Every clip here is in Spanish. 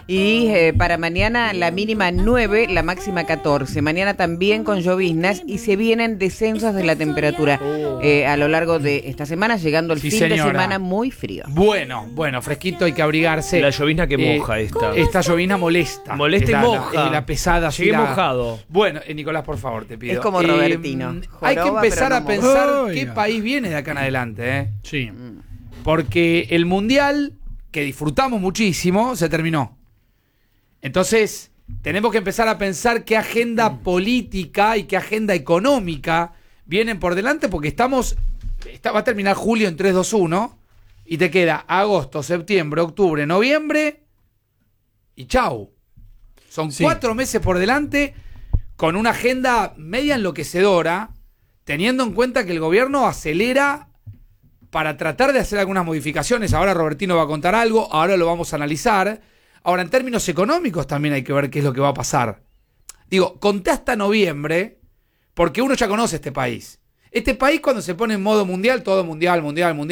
Y para mañana la mínima 9, la máxima 14. Mañana también con lloviznas y se vienen descensos de la temperatura a lo largo de esta semana, llegando el fin de semana muy frío. Bueno, fresquito, hay que abrigarse. La llovizna que moja esta. Esta llovizna molesta. Molesta y moja. La pesada. Llegué mojado. Bueno, Nicolás, por favor, te pido. Es como Robertino. Hay que empezar a pensar qué país viene de acá en adelante. Sí. Porque el Mundial, que disfrutamos muchísimo, se terminó. Entonces, tenemos que empezar a pensar qué agenda política y qué agenda económica vienen por delante, porque va a terminar julio en 3-2-1 y te queda agosto, septiembre, octubre, noviembre y chau. Son 4 meses por delante con una agenda media enloquecedora, teniendo en cuenta que el gobierno acelera para tratar de hacer algunas modificaciones. Ahora Robertino va a contar algo, ahora lo vamos a analizar. Ahora, en términos económicos también hay que ver qué es lo que va a pasar. Digo, conté hasta noviembre, porque uno ya conoce este país. Este país, cuando se pone en modo mundial, todo mundial.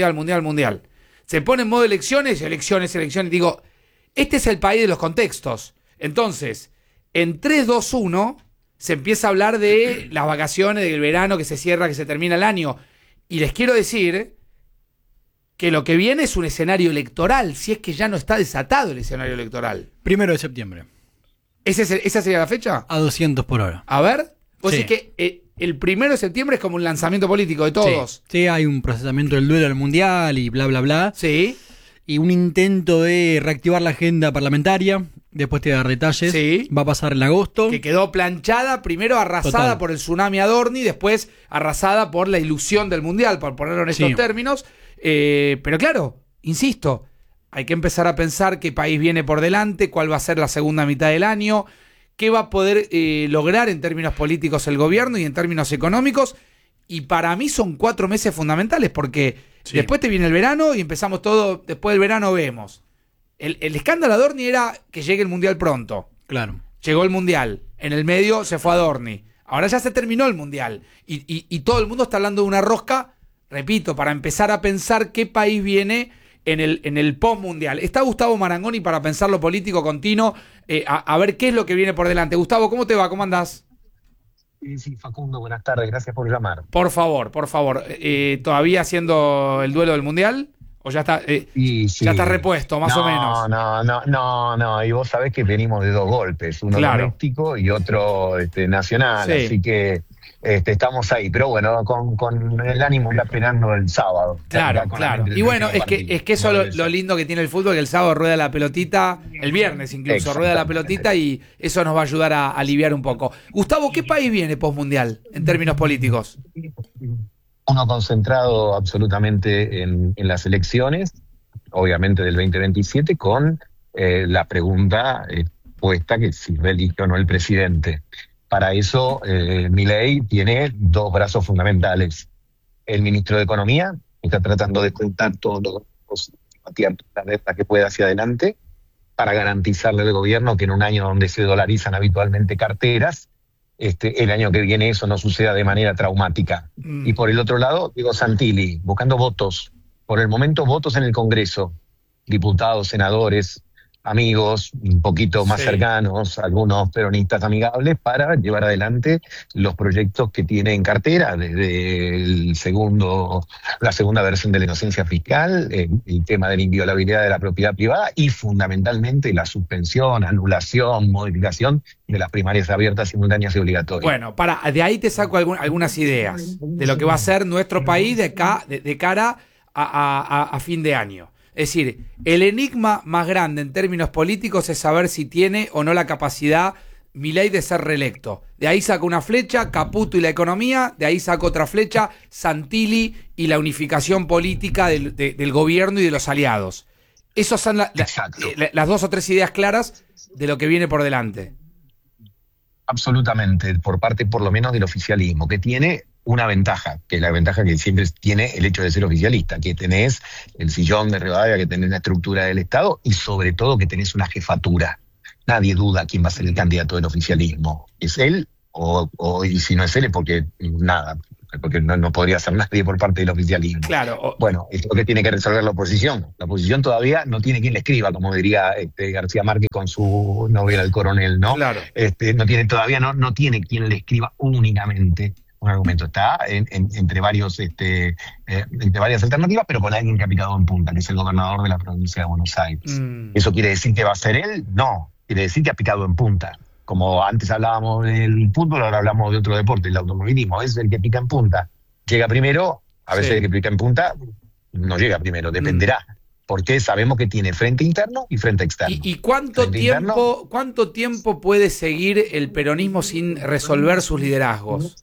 Se pone en modo elecciones. Digo, este es el país de los contextos. Entonces, en 3-2-1 se empieza a hablar de las vacaciones, del verano que se cierra, que se termina el año. Y les quiero decir que lo que viene es un escenario electoral, si es que ya no está desatado el escenario electoral. 1 de septiembre. ¿Esa sería la fecha? A 200 por hora. A ver, vos decís que el 1 de septiembre es como un lanzamiento político de todos. Sí, hay un procesamiento del duelo al mundial y bla, bla, bla. Sí. Y un intento de reactivar la agenda parlamentaria. Después te da detalles. Sí. Va a pasar en agosto. Que quedó planchada, primero arrasada por el tsunami Adorni, después arrasada por la ilusión del mundial, por ponerlo en estos términos. Pero claro, insisto, hay que empezar a pensar qué país viene por delante, cuál va a ser la segunda mitad del año, qué va a poder lograr en términos políticos el gobierno y en términos económicos. Y para mí son 4 meses fundamentales, porque después te viene el verano y empezamos todo, después del verano vemos. El escándalo Adorni era que llegue el mundial pronto. Claro. Llegó el mundial, en el medio se fue Adorni. Ahora ya se terminó el mundial y todo el mundo está hablando de una rosca. Repito, para empezar a pensar qué país viene en el post-mundial. Está Gustavo Marangoni para pensar lo político continuo, a ver qué es lo que viene por delante. Gustavo, ¿cómo te va? ¿Cómo andás? Sí, Facundo, buenas tardes, gracias por llamar. Por favor. ¿Todavía haciendo el duelo del mundial? ¿O ya está, ya está repuesto, más o menos? No, y vos sabés que venimos de 2 golpes, uno doméstico y otro nacional, así que estamos ahí, pero bueno, con el ánimo ya esperando el sábado. Claro. Y bueno, es que eso es lo lindo que tiene el fútbol, que el sábado rueda la pelotita, el viernes incluso rueda la pelotita, y eso nos va a ayudar a aliviar un poco. Gustavo, ¿qué país viene postmundial en términos políticos? Uno concentrado absolutamente en las elecciones, obviamente del 2027, con la pregunta puesta que si elige o no el presidente. Para eso, Milei tiene 2 brazos fundamentales. El ministro de Economía está tratando de contar todos los la deuda que pueda hacia adelante para garantizarle al gobierno que en un año donde se dolarizan habitualmente carteras, el año que viene eso no suceda de manera traumática. Y por el otro lado, digo, Santilli, buscando votos. Por el momento, votos en el Congreso. Diputados, senadores, amigos, un poquito más cercanos, algunos peronistas amigables, para llevar adelante los proyectos que tiene en cartera, desde la segunda versión de la inocencia fiscal, el tema de la inviolabilidad de la propiedad privada y fundamentalmente la suspensión, anulación, modificación de las primarias abiertas, simultáneas y obligatorias. Bueno, de ahí te saco algunas ideas de lo que va a ser nuestro país de cara a fin de año. Es decir, el enigma más grande en términos políticos es saber si tiene o no la capacidad Milei de ser reelecto. De ahí saco una flecha, Caputo y la economía, de ahí saco otra flecha, Santilli y la unificación política del gobierno y de los aliados. Esas son las 2 o 3 ideas claras de lo que viene por delante. Absolutamente, por parte por lo menos del oficialismo, que tiene una ventaja, que es la ventaja que siempre tiene el hecho de ser oficialista, que tenés el sillón de Rivadavia, que tenés la estructura del Estado y sobre todo que tenés una jefatura. Nadie duda quién va a ser el candidato del oficialismo. ¿Es él? Y si no es él es porque nada, porque no podría ser nadie por parte del oficialismo. Claro. Bueno, esto es lo que tiene que resolver la oposición. La oposición todavía no tiene quien le escriba, como diría García Márquez con su novela El Coronel, ¿no? Claro. Todavía no tiene quien le escriba únicamente un argumento. Está entre varias alternativas, pero con alguien que ha picado en punta, que es el gobernador de la provincia de Buenos Aires. ¿Eso quiere decir que va a ser él? No, quiere decir que ha picado en punta. Como antes hablábamos del fútbol, ahora hablamos de otro deporte, el automovilismo. Es el que pica en punta. Llega primero, a veces el que pica en punta no llega primero, dependerá. Porque sabemos que tiene frente interno y frente externo. ¿Y cuánto tiempo puede seguir el peronismo sin resolver sus liderazgos?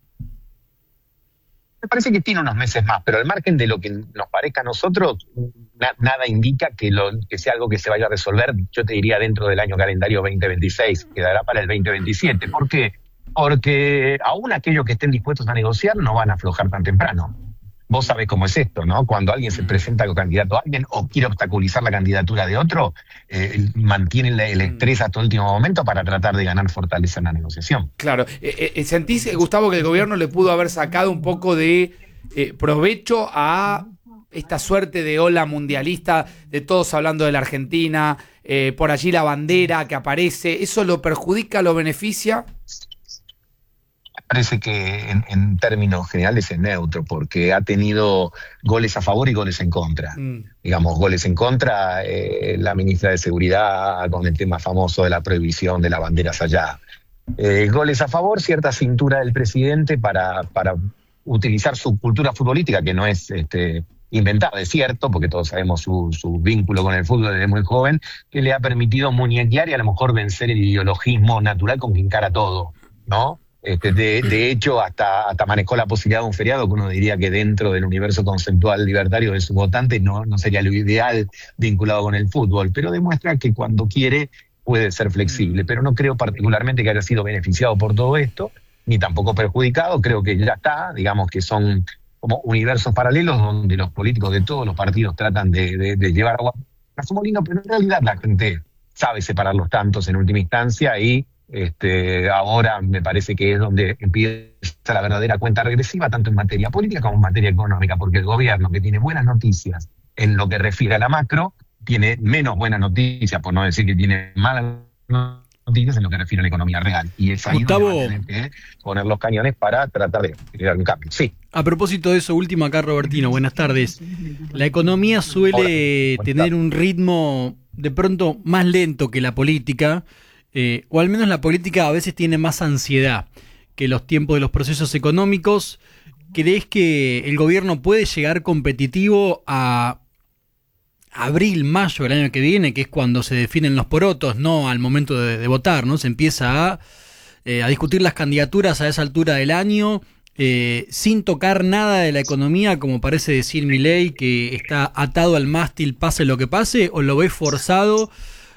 Me parece que tiene unos meses más, pero al margen de lo que nos parezca a nosotros, nada indica que sea algo que se vaya a resolver, yo te diría dentro del año calendario 2026, quedará para el 2027. ¿Por qué? Porque aún aquellos que estén dispuestos a negociar no van a aflojar tan temprano. Vos sabés cómo es esto, ¿no? Cuando alguien se presenta como candidato a alguien o quiere obstaculizar la candidatura de otro, mantienen el estrés hasta el último momento para tratar de ganar fortaleza en la negociación. Claro. ¿Sentís, Gustavo, que el gobierno le pudo haber sacado un poco de provecho a esta suerte de ola mundialista de todos hablando de la Argentina, por allí la bandera que aparece? ¿Eso lo perjudica, lo beneficia? Parece que en términos generales es neutro, porque ha tenido goles a favor y goles en contra. Digamos, goles en contra, la ministra de Seguridad con el tema famoso de la prohibición de las banderas allá. Goles a favor, cierta cintura del presidente para utilizar su cultura futbolística, que no es inventada, es cierto, porque todos sabemos su vínculo con el fútbol desde muy joven, que le ha permitido muñequear y a lo mejor vencer el ideologismo natural con que encara todo, ¿no? De hecho, hasta manejó la posibilidad de un feriado, que uno diría que dentro del universo conceptual libertario de su votante no sería lo ideal vinculado con el fútbol, pero demuestra que cuando quiere puede ser flexible. Pero no creo particularmente que haya sido beneficiado por todo esto, ni tampoco perjudicado. Creo que ya está, digamos que son como universos paralelos donde los políticos de todos los partidos tratan de llevar agua a su molino, pero en realidad la gente sabe separar los tantos en última instancia y ahora me parece que es donde empieza la verdadera cuenta regresiva, tanto en materia política como en materia económica, porque el gobierno, que tiene buenas noticias en lo que refiere a la macro, tiene menos buenas noticias, por no decir que tiene malas noticias en lo que refiere a la economía real. Y es ahí Gustavo, donde va a tener que poner los cañones para tratar de crear un cambio. Sí. A propósito de eso, último acá, Robertino, buenas tardes. La economía suele tener un ritmo de pronto más lento que la política, o al menos la política a veces tiene más ansiedad que los tiempos de los procesos económicos. ¿Crees que el gobierno puede llegar competitivo a abril, mayo del año que viene, que es cuando se definen los porotos, no al momento de votar, ¿no? Se empieza a discutir las candidaturas a esa altura del año, sin tocar nada de la economía, como parece decir Milei, que está atado al mástil pase lo que pase, o lo ves forzado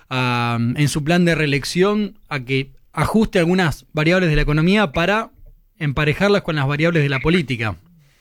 en su plan de reelección a que ajuste algunas variables de la economía para emparejarlas con las variables de la política?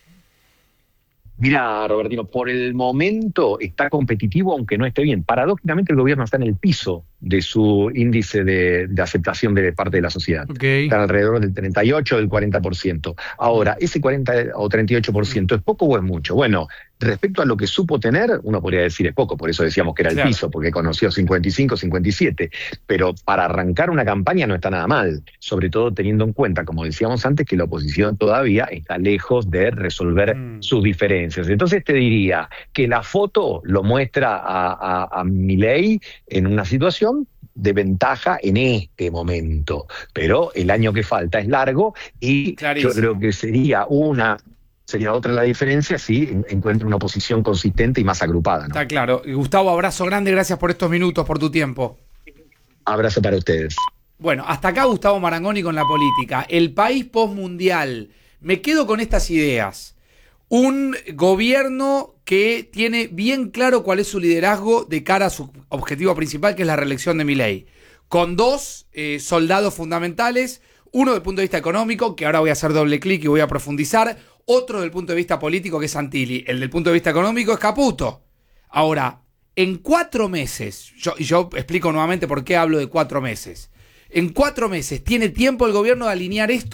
Mira, Robertino, por el momento está competitivo, aunque no esté bien. Paradójicamente, el gobierno está en el piso de su índice de aceptación de parte de la sociedad. Okay. Está alrededor del 38 o del 40%. Ahora, ¿ese 40 o 38% es poco o es mucho? Bueno, respecto a lo que supo tener, uno podría decir es poco, por eso decíamos que era el piso, porque conoció 55, 57, pero para arrancar una campaña no está nada mal, sobre todo teniendo en cuenta, como decíamos antes, que la oposición todavía está lejos de resolver sus diferencias. Entonces te diría que la foto lo muestra a Milei en una situación de ventaja en este momento, pero el año que falta es largo y clarísimo. Yo creo que sería otra la diferencia si encuentra una oposición consistente y más agrupada, ¿no? Está claro. Gustavo, abrazo grande, gracias por estos minutos, por tu tiempo. Abrazo para ustedes. Bueno, hasta acá Gustavo Marangoni con la política. El país postmundial. Me quedo con estas ideas. Un gobierno que tiene bien claro cuál es su liderazgo de cara a su objetivo principal, que es la reelección de Milei. Con dos soldados fundamentales, uno desde el punto de vista económico, que ahora voy a hacer doble clic y voy a profundizar, otro desde el punto de vista político, que es Santilli. El del punto de vista económico es Caputo. Ahora, en 4 meses, yo explico nuevamente por qué hablo de 4 meses. En 4 meses, ¿tiene tiempo el gobierno de alinear esto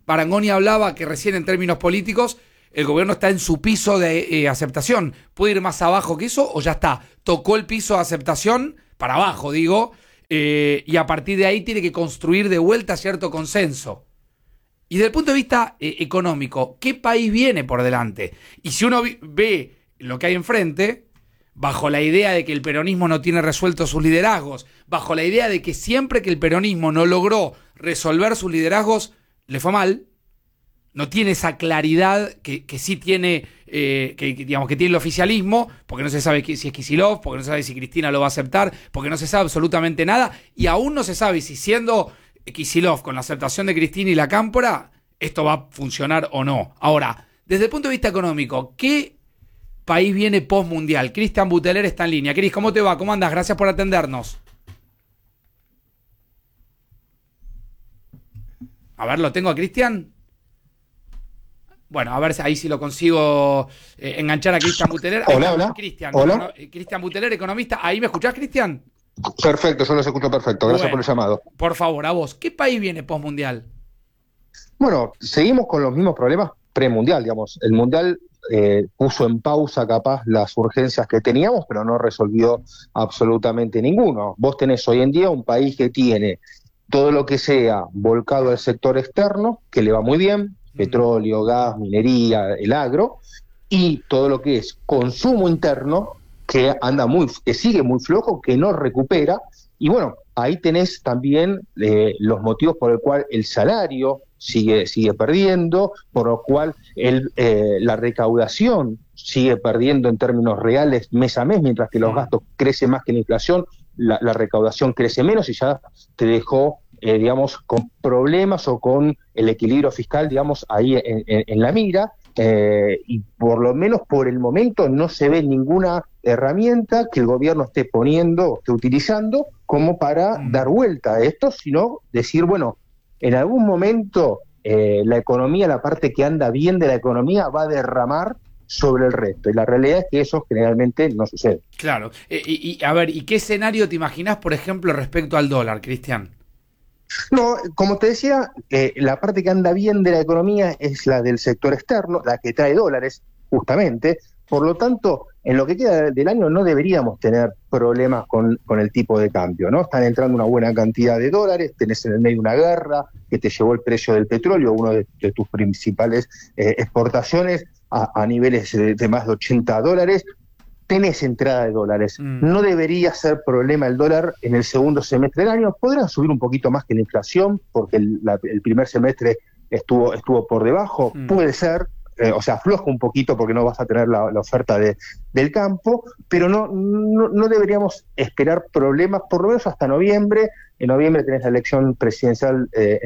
Barangoni hablaba que recién en términos políticos el gobierno está en su piso de aceptación. ¿Puede ir más abajo que eso o ya está? Tocó el piso de aceptación, para abajo digo, y a partir de ahí tiene que construir de vuelta cierto consenso. Y desde el punto de vista económico, ¿qué país viene por delante? Y si uno ve lo que hay enfrente, bajo la idea de que el peronismo no tiene resueltos sus liderazgos, bajo la idea de que siempre que el peronismo no logró resolver sus liderazgos, le fue mal, no tiene esa claridad que sí tiene, digamos, que tiene el oficialismo, porque no se sabe si es Kicillof, porque no se sabe si Cristina lo va a aceptar, porque no se sabe absolutamente nada, y aún no se sabe si siendo Kicillof con la aceptación de Cristina y la Cámpora, esto va a funcionar o no. Ahora, desde el punto de vista económico, ¿qué país viene post-mundial? Cristian Buteler está en línea. Cris, ¿cómo te va? ¿Cómo andas? Gracias por atendernos. A ver, ¿lo tengo a Cristian? Bueno, a ver ahí si lo consigo enganchar a Cristian Buteler. Hola. Cristian, Hola. Cristian Buteler, economista. ¿Ahí me escuchás, Cristian? Perfecto, yo los escucho perfecto. Gracias por el llamado. Por favor, a vos. ¿Qué país viene post-mundial? Bueno, seguimos con los mismos problemas premundial, digamos. El mundial puso en pausa capaz las urgencias que teníamos, pero no resolvió absolutamente ninguno. Vos tenés hoy en día un país que tiene todo lo que sea volcado al sector externo, que le va muy bien, petróleo, gas, minería, el agro, y todo lo que es consumo interno, que sigue muy flojo, que no recupera, y bueno, ahí tenés también los motivos por el cual el salario sigue perdiendo, por lo cual la recaudación sigue perdiendo en términos reales mes a mes, mientras que los gastos crecen más que la inflación, la recaudación crece menos y ya te dejó, digamos, con problemas o con el equilibrio fiscal, digamos, ahí en la mira. Y por lo menos por el momento no se ve ninguna herramienta que el gobierno esté utilizando como para dar vuelta a esto, sino decir, bueno, en algún momento la economía, la parte que anda bien de la economía va a derramar sobre el resto, y la realidad es que eso generalmente no sucede. Claro, a ver, ¿y qué escenario te imaginás, por ejemplo, respecto al dólar, Cristian? No, como te decía, la parte que anda bien de la economía es la del sector externo, la que trae dólares, justamente. Por lo tanto, en lo que queda del año no deberíamos tener problemas con el tipo de cambio, ¿no? Están entrando una buena cantidad de dólares, tenés en el medio una guerra que te llevó el precio del petróleo, uno de tus principales exportaciones, a niveles de más de $80. Tenés entrada de dólares. No debería ser problema el dólar en el segundo semestre del año. Podrán subir un poquito más que la inflación, porque el primer semestre estuvo por debajo. Puede ser, o sea, afloja un poquito porque no vas a tener la oferta del campo, pero no deberíamos esperar problemas, por lo menos hasta noviembre. En noviembre tenés la elección presidencial de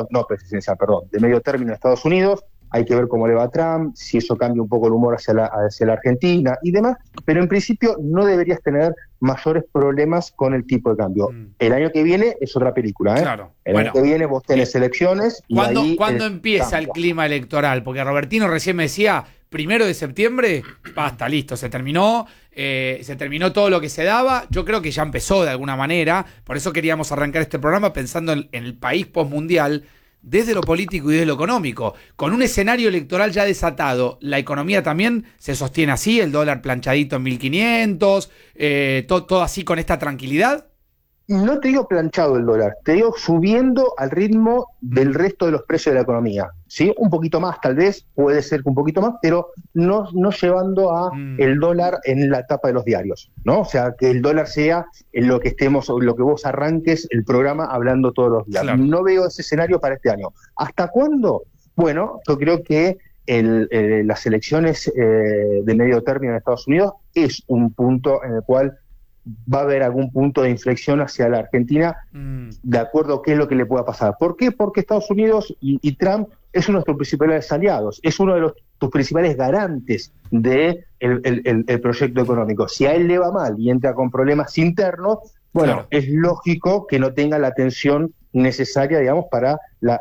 medio término en Estados Unidos. Hay que ver cómo le va a Trump, si eso cambia un poco el humor hacia la Argentina y demás, pero en principio no deberías tener mayores problemas con el tipo de cambio. El año que viene es otra película, ¿eh? Claro. El año que viene vos tenés elecciones y ¿Cuándo empieza el clima electoral? Porque Robertino recién me decía, 1 de septiembre, basta, listo, se terminó todo lo que se daba. Yo creo que ya empezó de alguna manera, por eso queríamos arrancar este programa pensando en el país postmundial, desde lo político y desde lo económico. Con un escenario electoral ya desatado, la economía también se sostiene así, el dólar planchadito en 1.500, todo así con esta tranquilidad. No te digo planchado el dólar, te digo subiendo al ritmo del resto de los precios de la economía, ¿sí? Un poquito más, tal vez, puede ser que un poquito más, pero no llevando a el dólar en la tapa de los diarios, ¿no? O sea, que el dólar sea en lo que vos arranques el programa hablando todos los días. Claro. No veo ese escenario para este año. ¿Hasta cuándo? Bueno, yo creo que las elecciones de medio término en Estados Unidos es un punto en el cual va a haber algún punto de inflexión hacia la Argentina, de acuerdo a qué es lo que le pueda pasar. ¿Por qué? Porque Estados Unidos y Trump es uno de nuestros principales aliados, es uno de tus principales garantes del proyecto económico. Si a él le va mal y entra con problemas internos, bueno, claro, es lógico que no tenga la atención necesaria, digamos, para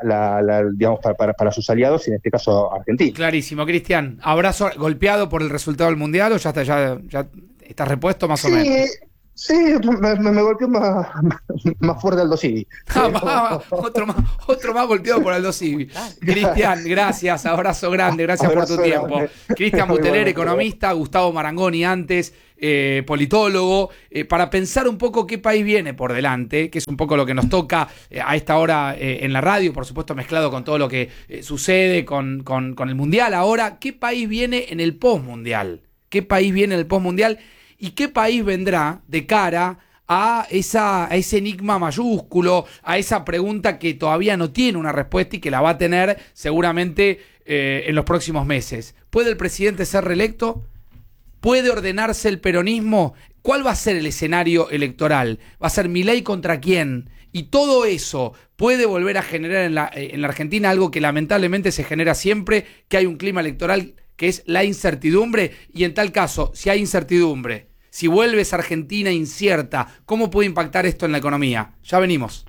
para sus aliados, en este caso Argentina. Clarísimo, Cristian. ¿Abrazo golpeado por el resultado del Mundial o ya estás repuesto más o menos? Sí, me golpeó más fuerte Aldo Civi. Otro más golpeado por Aldo Civi. Cristian, gracias, abrazo grande, gracias por tu tiempo. Cristian Buteler, economista, Gustavo Marangoni antes, politólogo, para pensar un poco qué país viene por delante, que es un poco lo que nos toca a esta hora en la radio, por supuesto mezclado con todo lo que sucede con el Mundial ahora. ¿Qué país viene en el postmundial? ¿Qué país viene en el postmundial? ¿Y qué país vendrá de cara a ese enigma mayúsculo, a esa pregunta que todavía no tiene una respuesta y que la va a tener seguramente en los próximos meses? ¿Puede el presidente ser reelecto? ¿Puede ordenarse el peronismo? ¿Cuál va a ser el escenario electoral? ¿Va a ser Milei contra quién? Y todo eso puede volver a generar en la Argentina algo que lamentablemente se genera siempre, que hay un clima electoral que es la incertidumbre, y en tal caso, si hay incertidumbre, si vuelve esa Argentina incierta, ¿cómo puede impactar esto en la economía? Ya venimos.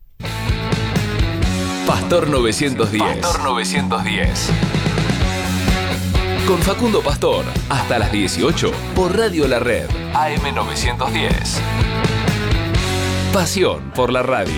Pastor 910. Pastor 910. Con Facundo Pastor, hasta las 18, por Radio La Red, AM 910. Pasión por la radio.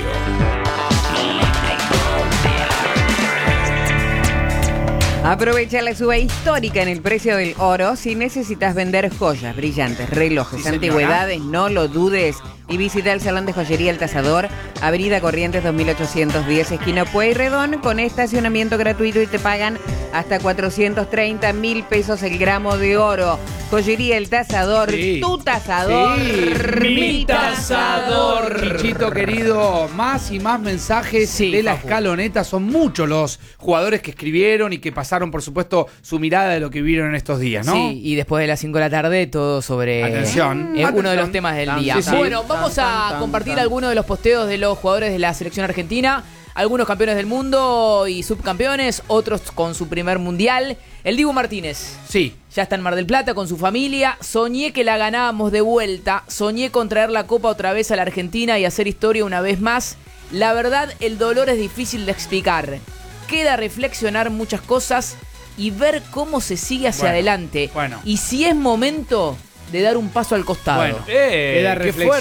Aprovecha la suba histórica en el precio del oro. Si necesitas vender joyas, brillantes, relojes, antigüedades, no lo dudes. Y visita el Salón de Joyería El Tasador, Avenida Corrientes 2810, esquina Pueyrredón, con estacionamiento gratuito y te pagan hasta 430.000 pesos el gramo de oro. Joyería El Tasador, sí. Tu tasador, sí. Mi tasador. Chichito querido, más y más mensajes de la escaloneta. Son muchos los jugadores que escribieron y que pasaron, por supuesto, su mirada de lo que vivieron en estos días, ¿no? Sí, y después de las 5 de la tarde, todo sobre uno de los temas del día. Sí. Bueno, vamos a compartir algunos de los posteos de los jugadores de la selección argentina. Algunos campeones del mundo y subcampeones, otros con su primer mundial. El Dibu Martínez. Sí. Ya está en Mar del Plata con su familia. Soñé que la ganábamos de vuelta. Soñé con traer la copa otra vez a la Argentina y hacer historia una vez más. La verdad, el dolor es difícil de explicar. Queda reflexionar muchas cosas y ver cómo se sigue hacia adelante. Y si es momento de dar un paso al costado. Bueno, queda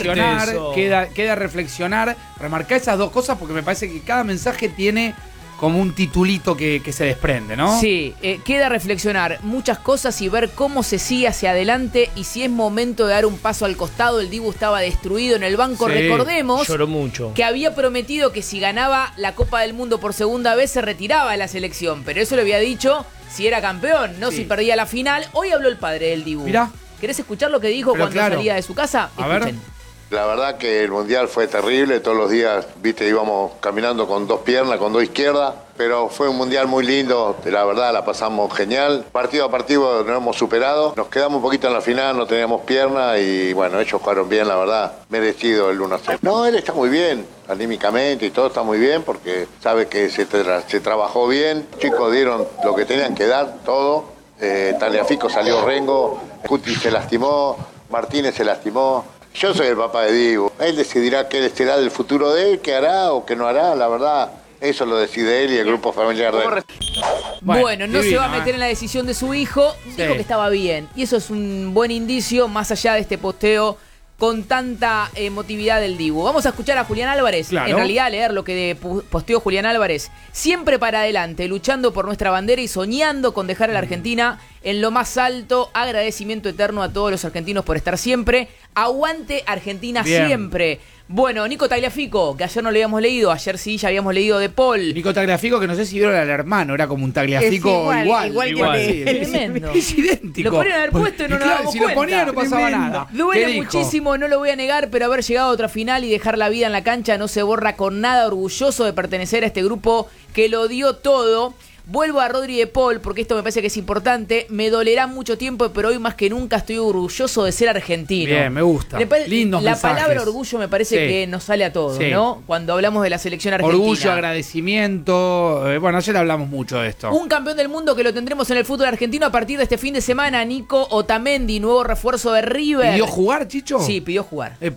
reflexionar, remarcar esas dos cosas porque me parece que cada mensaje tiene como un titulito que se desprende, ¿no? Sí, queda reflexionar muchas cosas y ver cómo se sigue hacia adelante y si es momento de dar un paso al costado. El Dibu estaba destruido en el banco. Sí, recordemos, lloró mucho, que había prometido que si ganaba la Copa del Mundo por segunda vez se retiraba de la selección, pero eso lo había dicho si era campeón, no si perdía la final. Hoy habló el padre del Dibu. Mirá. ¿Querés escuchar lo que dijo cuando salía de su casa? Escuchen. La verdad que el Mundial fue terrible, todos los días, viste, íbamos caminando con dos piernas, con dos izquierdas, pero fue un Mundial muy lindo, la verdad la pasamos genial. Partido a partido nos hemos superado, nos quedamos un poquito en la final, no teníamos piernas y bueno, ellos jugaron bien, la verdad, merecido el 1-0. No, él está muy bien, anímicamente y todo está muy bien porque sabe que se trabajó bien, los chicos dieron lo que tenían que dar, todo. Tagliafico salió rengo, Cuti se lastimó, Martínez se lastimó. Yo soy el papá de Dibu. Él decidirá qué será del futuro de él, qué hará o qué no hará, la verdad. Eso lo decide él y el grupo familiar de él. Bueno, no se va a meter en la decisión de su hijo. Dijo que estaba bien. Y eso es un buen indicio, más allá de este posteo con tanta emotividad del Dibu. Vamos a escuchar a Julián Álvarez. Claro. En realidad, a leer lo que posteó Julián Álvarez. Siempre para adelante, luchando por nuestra bandera y soñando con dejar a la Argentina en lo más alto. Agradecimiento eterno a todos los argentinos por estar siempre. Aguante Argentina siempre. Bueno, Nico Tagliafico, que ayer no lo habíamos leído, ayer sí ya habíamos leído de Paul. Nico Tagliafico, que no sé si vieron al hermano, era como un Tagliafico igual que tremendo. Es idéntico. Lo podrían haber puesto y no nos damos cuenta. Si lo ponían no pasaba nada. Duele muchísimo, no lo voy a negar, pero haber llegado a otra final y dejar la vida en la cancha no se borra con nada. Orgulloso de pertenecer a este grupo que lo dio todo. Vuelvo a Rodri de Paul porque esto me parece que es importante. Me dolerá mucho tiempo, pero hoy más que nunca estoy orgulloso de ser argentino. Bien, me gusta. Lindos la mensajes. Palabra orgullo me parece que nos sale a todos, ¿no? Cuando hablamos de la selección argentina. Orgullo, agradecimiento. Bueno, ayer hablamos mucho de esto. Un campeón del mundo que lo tendremos en el fútbol argentino a partir de este fin de semana. Nico Otamendi, nuevo refuerzo de River. ¿Pidió jugar, Chicho? Sí, pidió jugar. Epa.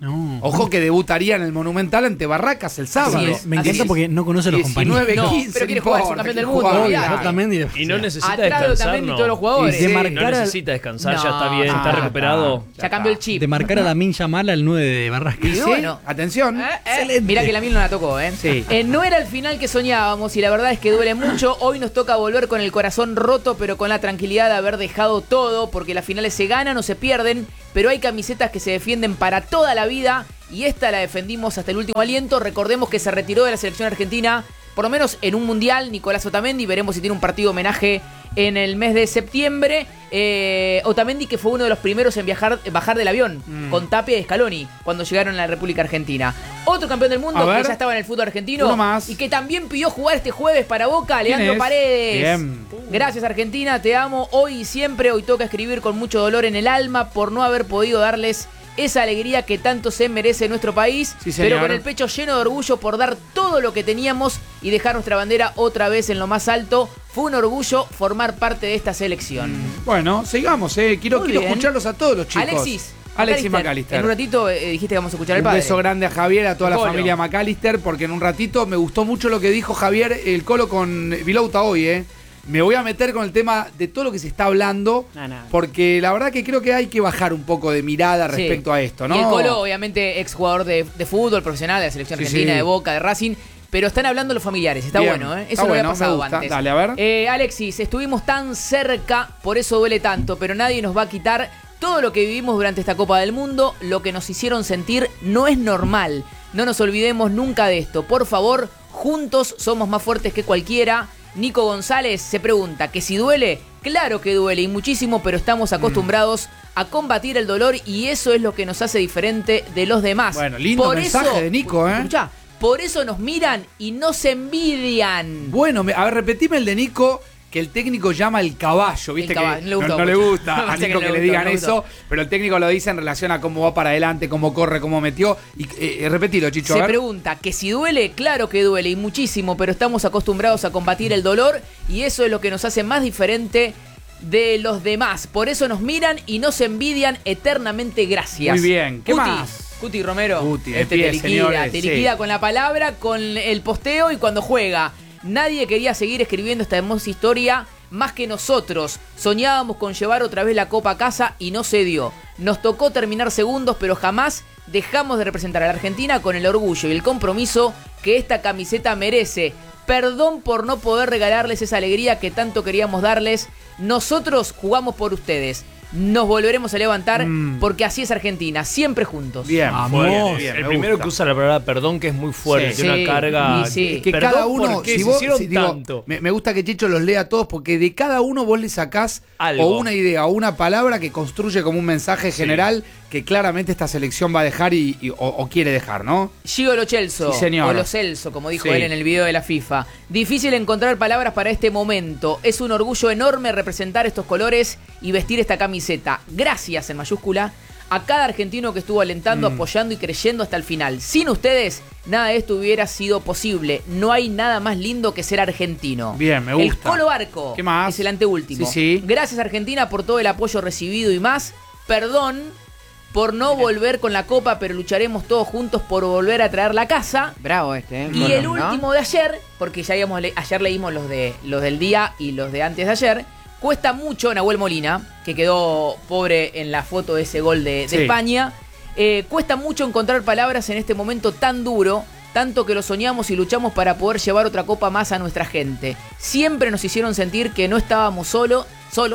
No. Ojo que debutaría en el Monumental ante Barracas el sábado. Me encanta porque no conoce a los compañeros. 19-15, pero quiere jugar, es un campeón del mundo. Exactamente. Y no necesita Atrás de descansar, Otamendi no. todos los jugadores. Y de No marcar necesita descansar, ya está No, bien, está recuperado. Ya cambió el chip. de marcar a Lamine Yamal al 9 de Barrasca. Y bueno. Atención. Mirá que la mil no la tocó, ¿eh? Sí. No era el final que soñábamos y la verdad es que duele mucho. Hoy nos toca volver con el corazón roto, pero con la tranquilidad de haber dejado todo, porque las finales se ganan o se pierden, pero hay camisetas que se defienden para toda la vida y esta la defendimos hasta el último aliento. Recordemos que se retiró de la selección argentina, por lo menos en un mundial, Nicolás Otamendi. Veremos si tiene un partido homenaje en el mes de septiembre. Otamendi, que fue uno de los primeros en bajar del avión con Tapia y Scaloni cuando llegaron a la República Argentina. Otro campeón del mundo que ya estaba en el fútbol argentino uno más. y que también pidió jugar este jueves para Boca, Leandro Paredes. Bien. Gracias Argentina, te amo hoy y siempre. Hoy toca escribir con mucho dolor en el alma por no haber podido darles esa alegría que tanto se merece nuestro país, Sí, señor. pero con el pecho lleno de orgullo por dar todo lo que teníamos y dejar nuestra bandera otra vez en lo más alto. Fue un orgullo formar parte de esta selección. Bueno, sigamos, quiero Muy bien. escucharlos a todos los chicos. Alexis McAllister. En un ratito dijiste que vamos a escuchar al Un padre. beso grande a Javier, a toda la Colo. familia McAllister, porque en un ratito me gustó mucho lo que dijo Javier, el Colo con Vilouta hoy, Me voy a meter con el tema de todo lo que se está hablando, porque la verdad que creo que hay que bajar un poco de mirada Sí. respecto a esto, ¿no? Y el Colo, obviamente, exjugador de fútbol profesional de la selección argentina, sí. de Boca, de Racing. Pero están hablando los familiares, está Bien, bueno, ¿eh? está Eso no bueno, había pasado me gusta. antes. Dale, a ver. Alexis, estuvimos tan cerca, por eso duele tanto, pero nadie nos va a quitar todo lo que vivimos durante esta Copa del Mundo. Lo que nos hicieron sentir no es normal. No nos olvidemos nunca de esto. Por favor, juntos somos más fuertes que cualquiera. Nico González se pregunta que si duele. Claro que duele y muchísimo, pero estamos acostumbrados a combatir el dolor y eso es lo que nos hace diferente de los demás. Bueno, lindo mensaje de Nico, Escuchá, por eso nos miran y nos envidian. Bueno, a ver, repetime el de Nico, que el técnico llama el caballo, ¿viste? El caballo, que no le gusta no le mucho. gusta a Pasa Nico que que no le le digan gusta, no le eso, gusta. pero el técnico lo dice en relación a cómo va para adelante, cómo corre, cómo metió. Y repetilo, Chicho, a Se ver. pregunta que si duele, claro que duele y muchísimo, pero estamos acostumbrados a combatir el dolor y eso es lo que nos hace más diferente de los demás. Por eso nos miran y nos envidian eternamente. Gracias. Muy bien. ¿Qué Cuti, más? Cuti Romero. Cuti, de este pie, te liquida, señores, te sí. liquida con la palabra, con el posteo y cuando juega. Nadie quería seguir escribiendo esta hermosa historia más que nosotros. Soñábamos con llevar otra vez la copa a casa y no se dio. Nos tocó terminar segundos, pero jamás dejamos de representar a la Argentina con el orgullo y el compromiso que esta camiseta merece. Perdón por no poder regalarles esa alegría que tanto queríamos darles. Nosotros jugamos por ustedes. Nos volveremos a levantar porque así es Argentina, siempre juntos. Bien, Bueno, bien, el me primero gusta. que usa la palabra perdón, que es muy fuerte, Sí. tiene Sí. una carga. Y sí. Es que Perdón, cada uno, ¿por qué si se vos, hicieron digo, tanto? me gusta que Chicho los lea a todos, porque de cada uno vos le sacás Algo. o una idea o una palabra que construye como un mensaje general que claramente esta selección va a dejar o quiere dejar, ¿no? Gio Lo Celso, Sí, señor. o Lo Celso, como dijo Sí. él en el video de la FIFA. Difícil encontrar palabras para este momento. Es un orgullo enorme representar estos colores y vestir esta camiseta. Gracias, en mayúscula, a cada argentino que estuvo alentando, apoyando y creyendo hasta el final. Sin ustedes, nada de esto hubiera sido posible. No hay nada más lindo que ser argentino. Bien, me gusta. El Colo Barco ¿Qué más? es el anteúltimo. Sí, sí. Gracias, Argentina, por todo el apoyo recibido y más. Perdón por no volver con la copa, pero lucharemos todos juntos por volver a traer la casa. Bravo este, Y el último de ayer, porque ya ayer leímos los del día y los de antes de ayer. Cuesta mucho Nahuel Molina, que quedó pobre en la foto de ese gol de Sí. España. Cuesta mucho encontrar palabras en este momento tan duro, tanto que lo soñamos y luchamos para poder llevar otra copa más a nuestra gente. Siempre nos hicieron sentir que no estábamos solos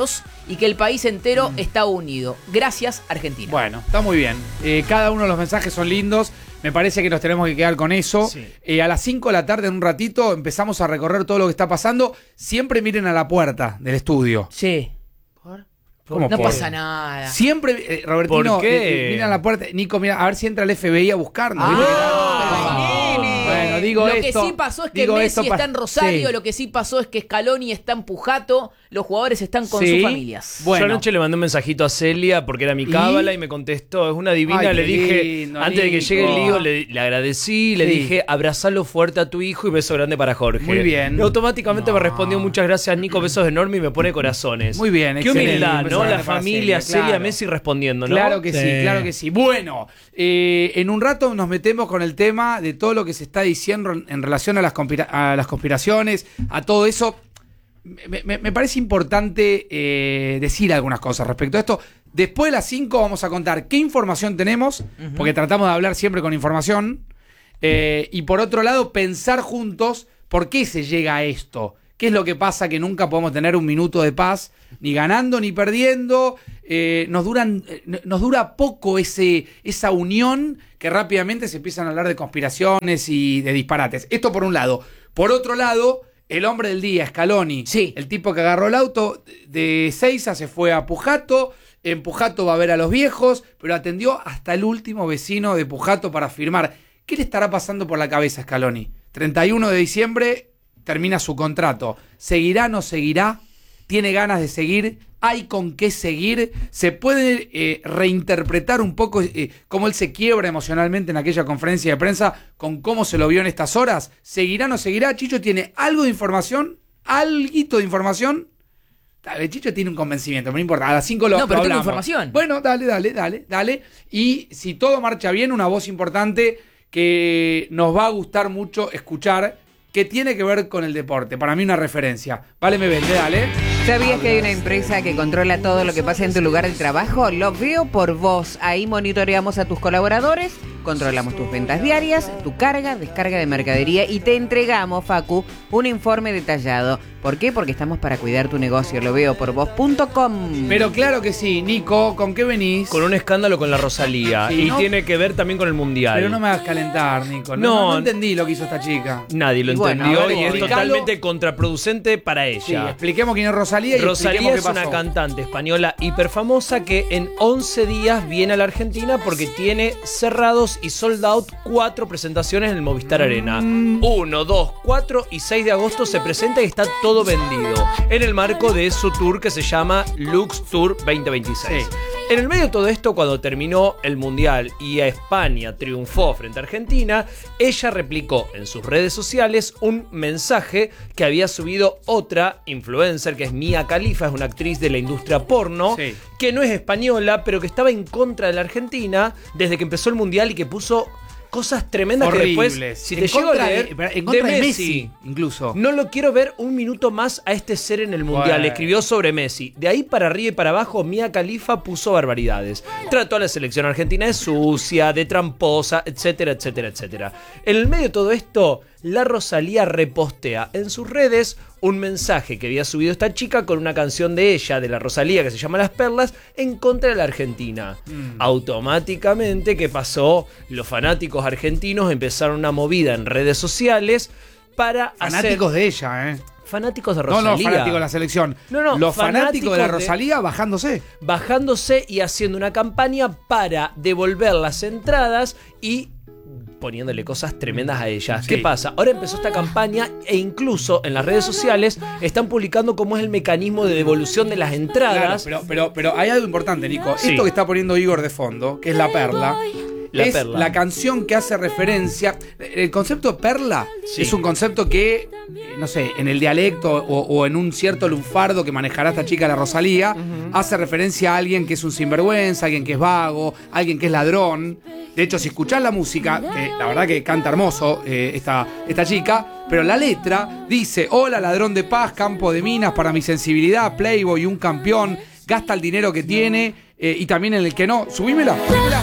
y que el país entero está unido. Gracias, Argentina. Bueno, está muy bien. Cada uno de los mensajes son lindos. Me parece que nos tenemos que quedar con eso. Sí. A las 5 de la tarde, en un ratito, empezamos a recorrer todo lo que está pasando. Siempre miren a la puerta del estudio. Sí. ¿Cómo No por? pasa nada. Siempre, Robertino, ¿Por qué? miren a la puerta. Nico, mira, a ver si entra el FBI a buscarnos. ¿viste? Bueno, digo lo esto. que sí pasó es que Messi está en Rosario, lo que sí pasó es que Scaloni está en Pujato, los jugadores están con sus familias. Bueno. Yo anoche le mandé un mensajito a Celia porque era mi cábala y me contestó, es una divina. Le dije, lindo, antes de que llegue el hijo, le agradecí, le dije, abrazalo fuerte a tu hijo y beso grande para Jorge. Muy bien. Y automáticamente me respondió, muchas gracias Nico, besos enormes, y me pone corazones. Muy bien, qué humildad, ¿no? La familia, familia, Celia, Messi respondiendo, ¿no? Claro que sí, claro que sí. Bueno, en un rato nos metemos con el tema de todo lo que se está diciendo en relación a las conspiraciones, a todo eso. Me parece importante decir algunas cosas respecto a esto. Después de las 5 vamos a contar qué información tenemos, porque tratamos de hablar siempre con información. Y por otro lado, pensar juntos por qué se llega a esto. ¿Qué es lo que pasa que nunca podemos tener un minuto de paz, ni ganando ni perdiendo? Nos dura poco esa unión que rápidamente se empiezan a hablar de conspiraciones y de disparates. Esto por un lado. Por otro lado, el hombre del día, Scaloni, el tipo que agarró el auto de Ezeiza, se fue a Pujato. En Pujato va a ver a los viejos, pero atendió hasta el último vecino de Pujato para firmar. ¿Qué le estará pasando por la cabeza a Scaloni? 31 de diciembre termina su contrato. ¿Seguirá, no seguirá? ¿Tiene ganas de seguir? ¿Hay con qué seguir? ¿Se puede reinterpretar un poco cómo él se quiebra emocionalmente en aquella conferencia de prensa con cómo se lo vio en estas horas? ¿Seguirá, no seguirá? ¿Chicho tiene algo de información? ¿Alguito de información? Chicho tiene un convencimiento, no importa. A las 5 lo hablamos. No, pero tengo información. Bueno, dale. Y si todo marcha bien, una voz importante que nos va a gustar mucho escuchar, que tiene que ver con el deporte. Para mí una referencia. Vale, me vende, dale. ¿Sabías que hay una empresa que controla todo lo que pasa en tu lugar de trabajo? Lo veo por vos. Ahí monitoreamos a tus colaboradores, controlamos tus ventas diarias, tu carga, descarga de mercadería y te entregamos, Facu, un informe detallado. ¿Por qué? Porque estamos para cuidar tu negocio. Lo veo por vos.com. Pero claro que sí. Nico, ¿con qué venís? Con un escándalo con la Rosalía. Sí, y ¿no? tiene que ver también con el Mundial. Pero no me hagas calentar, Nico. No entendí lo que hizo esta chica. Nadie lo Bueno, entendió a ver, y es explícalo. totalmente contraproducente para ella. Sí, expliquemos quién es Rosalía y Rosalía expliquemos es qué pasó. una cantante española hiperfamosa que en 11 días viene a la Argentina porque tiene cerrados y sold out 4 presentaciones en el Movistar Arena. 1, 2, 4 y 6 de agosto se presenta y está todo vendido en el marco de su tour que se llama Lux Tour 2026. Sí. En el medio de todo esto, cuando terminó el Mundial y a España triunfó frente a Argentina, ella replicó en sus redes sociales un mensaje que había subido otra influencer, que es Mia Khalifa, es una actriz de la industria porno, que no es española, pero que estaba en contra de la Argentina desde que empezó el Mundial y que puso cosas tremendas horribles. Que después, si en te llego a contra leer, en contra de Messi, incluso. No lo quiero ver un minuto más a este ser en el Mundial. Bueno. Escribió sobre Messi. De ahí para arriba y para abajo, Mia Khalifa puso barbaridades. Trató a la selección argentina de sucia, de tramposa, etcétera, etcétera, etcétera. En el medio de todo esto, la Rosalía repostea en sus redes un mensaje que había subido esta chica con una canción de ella, de la Rosalía, que se llama Las Perlas, en contra de la Argentina. Automáticamente, ¿qué pasó? Los fanáticos argentinos empezaron una movida en redes sociales para fanáticos de ella, fanáticos de Rosalía. No, fanáticos de la selección. No, los fanáticos de la Rosalía bajándose y haciendo una campaña para devolver las entradas y poniéndole cosas tremendas a ella. ¿Qué pasa? Ahora empezó esta campaña e incluso en las redes sociales están publicando cómo es el mecanismo de devolución de las entradas. Claro, pero hay algo importante, Nico. Esto que está poniendo Igor de fondo, que es La Perla, la canción que hace referencia. El concepto de perla es un concepto que, no sé, en el dialecto o en un cierto lunfardo que manejará esta chica, la Rosalía, hace referencia a alguien que es un sinvergüenza, alguien que es vago, alguien que es ladrón. De hecho, si escuchás la música, la verdad que canta hermoso esta chica, pero la letra dice: hola, ladrón de paz, campo de minas, para mi sensibilidad, playboy, un campeón, gasta el dinero que tiene y también en el que no. Subímela.